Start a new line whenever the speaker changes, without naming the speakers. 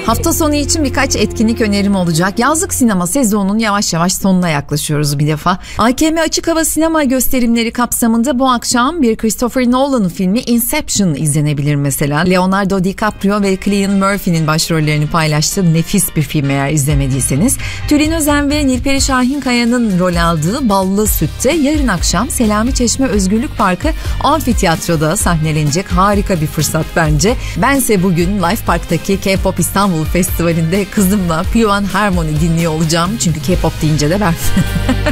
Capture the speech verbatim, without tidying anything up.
Hafta sonu için birkaç etkinlik önerim olacak. Yazlık sinema sezonunun yavaş yavaş sonuna yaklaşıyoruz bir defa. A K M Açık Hava Sinema gösterimleri kapsamında bu akşam bir Christopher Nolan filmi Inception izlenebilir mesela. Leonardo DiCaprio ve Cillian Murphy'nin başrollerini paylaştığı nefis bir film eğer izlemediyseniz. Tülin Özen ve Nilperi Şahinkaya'nın rol aldığı Ballı Süt'te yarın akşam Selami Çeşme Özgürlük Parkı Amfiteyatro'da sahnelenecek harika bir fırsat bence. Bense bugün Life Park'taki K-Pop İstanbul Festivali'nde kızımla Pure One Harmony dinliyor olacağım. Çünkü K-Pop deyince de ben